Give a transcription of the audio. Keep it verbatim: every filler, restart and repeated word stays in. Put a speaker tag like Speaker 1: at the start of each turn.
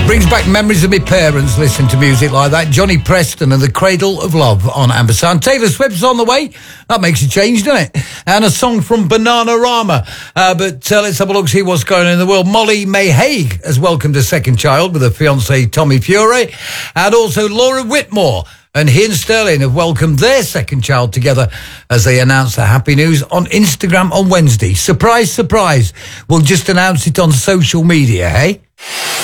Speaker 1: Brings back memories of my parents listening to music like that. Johnny Preston and the Cradle of Love on Ambersand. Taylor Swift's on the way. That makes a change, doesn't it? And a song from Bananarama. Uh, but uh, let's have a look, see what's going on in the world. Molly May Hague has welcomed a second child with her fiancé Tommy Fury. And also Laura Whitmore and Ian Sterling have welcomed their second child together as they announced the happy news on Instagram on Wednesday. Surprise, surprise. We'll just announce it on social media, hey?